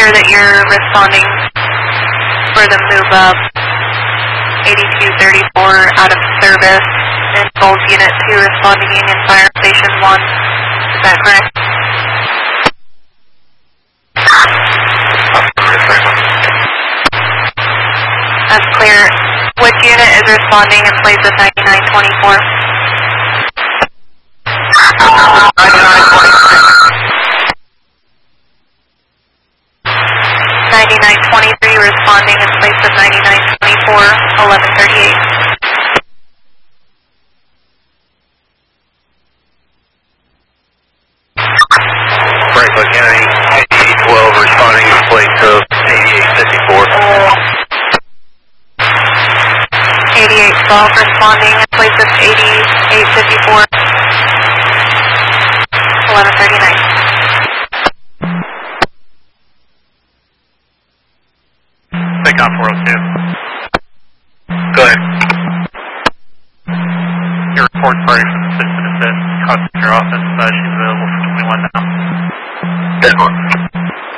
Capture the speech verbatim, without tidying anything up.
sure that you're responding for the move up eighty-two thirty-four out of service and Gold Unit two responding Union Fire Station one. Is that correct? That's clear. Which unit is responding in place of ninety-nine twenty-four? ninety-nine twenty-three. ninety-nine twenty-three responding in place of ninety-nine twenty-four, eleven thirty-eight. Franklin County, eighty-eight twelve responding in place of eighty-eight fifty-four. eighty-eight twelve responding in place of eighty-eight fifty-four, eleven thirty-nine. Take on four oh two. Go ahead. Your report party from the citizen assist. Contact your office. Uh, she's available for twenty-one now. ten one.